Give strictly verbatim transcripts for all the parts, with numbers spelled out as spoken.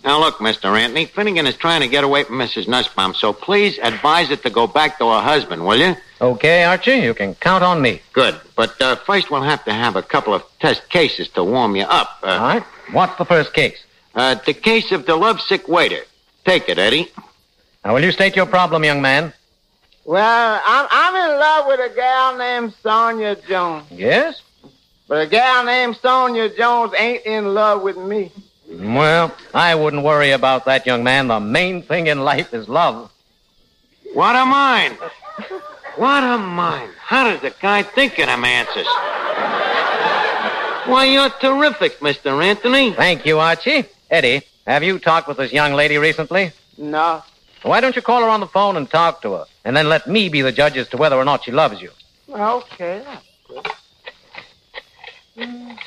Now, look, Mister Anthony, Finnegan is trying to get away from Missus Nussbaum, so please advise it to go back to her husband, will you? Okay, Archie, you can count on me. Good. But uh, first we'll have to have a couple of test cases to warm you up. Uh, All right. What's the first case? Uh, the case of the lovesick waiter. Take it, Eddie. Now, will you state your problem, young man? Well, I'm, I'm in love with a gal named Sonia Jones. Yes? But a gal named Sonia Jones ain't in love with me. Well, I wouldn't worry about that, young man. The main thing in life is love. What a mind. What a mind. How does the guy think of them answers? Why, you're terrific, Mister Anthony. Thank you, Archie. Eddie, have you talked with this young lady recently? No. Why don't you call her on the phone and talk to her, and then let me be the judge as to whether or not she loves you? Okay, that's good. Mm-hmm.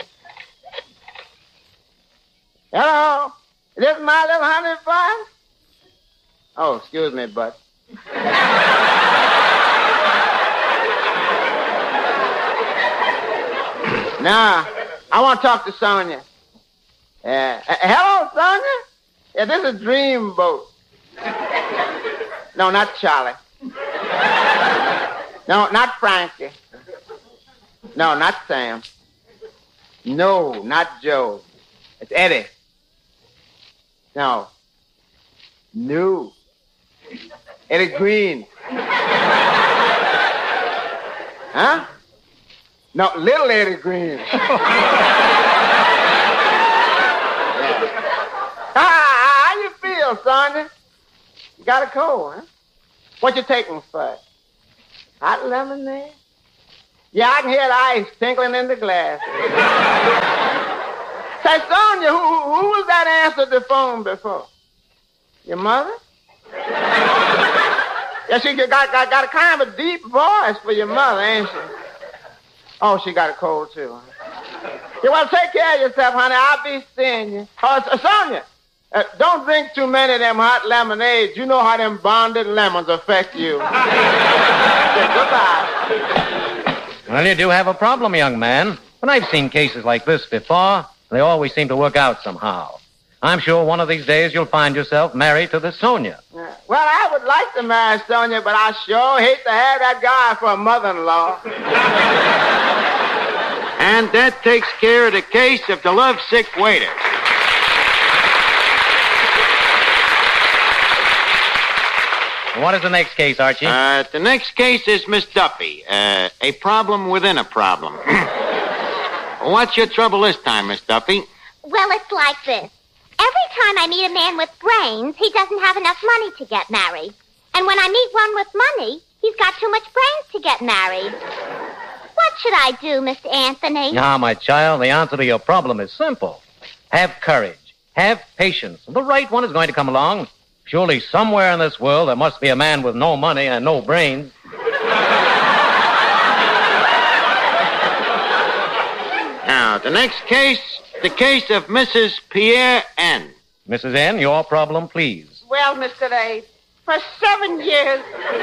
Hello? Is this my little honey bun? Oh, excuse me, bud. Now, I want to talk to Sonia. Uh, uh, hello, Sonia? Yeah, this is Dreamboat. No, not Charlie. No, not Frankie. No, not Sam. No, not Joe. It's Eddie. No. No. Eddie Green. Huh? No, little Eddie Green. Yeah. How, how you feel, Sonia? You got a cold, huh? What you taking for? Hot lemonade? Yeah, I can hear the ice tinkling in the glass. Say, Sonia, who, who, who was that answered the phone before? Your mother? Yeah, she got, got, got a kind of a deep voice for your mother, ain't she? Oh, she got a cold, too. Yeah, well, take care of yourself, honey. I'll be seeing you. Oh, uh, Sonia, uh, don't drink too many of them hot lemonades. You know how them bonded lemons affect you. Yeah, goodbye. Well, you do have a problem, young man. But I've seen cases like this before. They always seem to work out somehow. I'm sure one of these days you'll find yourself married to this Sonia. Yeah. Well, I would like to marry Sonia, but I sure hate to have that guy for a mother-in-law. And that takes care of the case of the lovesick waiter. What is the next case, Archie? Uh, the next case is Miss Duffy. Uh, a problem within a problem. What's your trouble this time, Miss Duffy? Well, it's like this. Every time I meet a man with brains, he doesn't have enough money to get married. And when I meet one with money, he's got too much brains to get married. What should I do, Mister Anthony? Now, my child, the answer to your problem is simple. Have courage. Have patience. The right one is going to come along. Surely somewhere in this world there must be a man with no money and no brains. Now, the next case, the case of Missus Pierre N. Missus N, your problem, please. Well, Mister A, for seven years...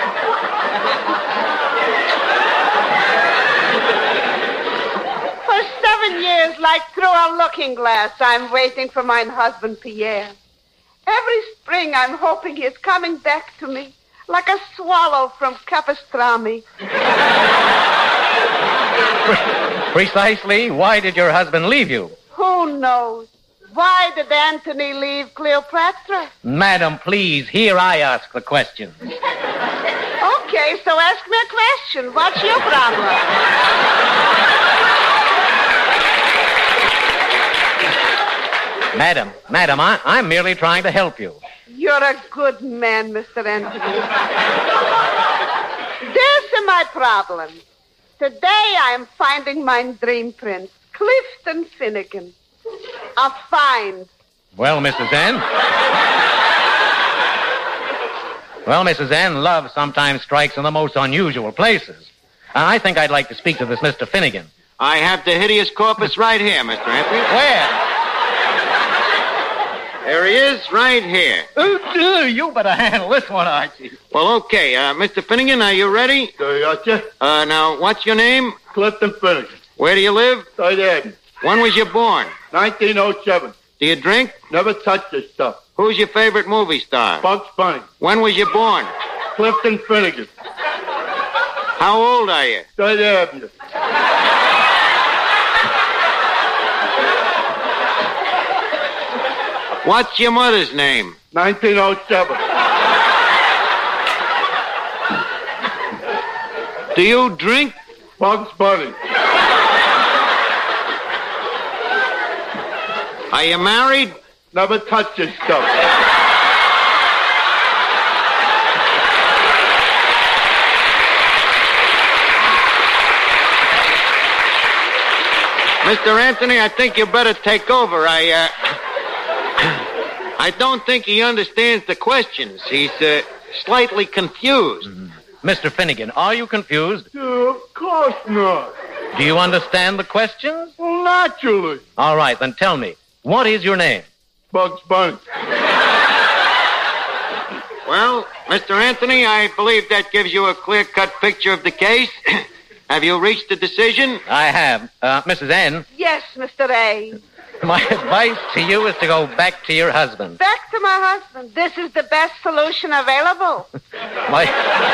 for seven years, like through a looking glass, I'm waiting for my husband, Pierre. Every spring, I'm hoping he is coming back to me like a swallow from Capistrami. Precisely, why did your husband leave you? Who knows? Why did Anthony leave Cleopatra? Madam, please, here I ask the question. Okay, so ask me a question. What's your problem? Madam, madam, I, I'm merely trying to help you. You're a good man, Mister Anthony. This is my problem. Today I'm finding my dream prince, Clifton Finnegan. A find. Well, Missus N? Well, Missus N, love sometimes strikes in the most unusual places. I think I'd like to speak to this Mister Finnegan. I have the hideous corpus right here, Mister Anthony. Where? There he is, right here. Oh, you better handle this one, Archie. Well, okay. Uh, Mister Finnegan, are you ready? Gotcha. Uh, now, what's your name? Clifton Finnegan. Where do you live? Right there. When was you born? nineteen oh seven. Do you drink? Never touch this stuff. Who's your favorite movie star? Bugs Bunny. When was you born? Clifton Finnegan. How old are you? Third Avenue. What's your mother's name? nineteen oh seven. Do you drink? Bugs Bunny. Are you married? Never touch this stuff. Mister Anthony, I think you better take over. I, uh... I don't think he understands the questions. He's, uh, slightly confused. Mm-hmm. Mister Finnegan, are you confused? Yeah, of course not. Do you understand the questions? Well, naturally. All right, then tell me, what is your name? Bugs Bunny. Well, Mister Anthony, I believe that gives you a clear-cut picture of the case. Have you reached a decision? I have. Uh, Missus N, Yes, Mister A. my advice to you is to go back to your husband. Back to my husband. This is the best solution available. My...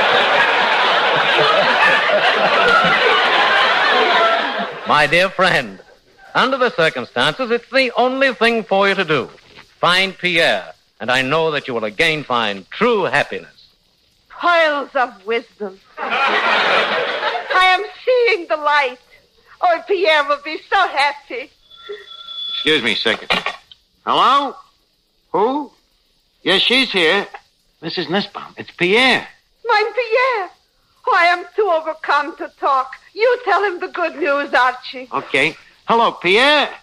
My dear friend, under the circumstances, it's the only thing for you to do. Find Pierre, and I know that you will again find true happiness. Pearls of wisdom. I am seeing the light. Oh, Pierre will be so happy. Excuse me a second. Hello? Who? Yes, she's here. Missus Nussbaum, it's Pierre. Mein Pierre. Oh, I am too overcome to talk. You tell him the good news, Archie. Okay. Hello, Pierre.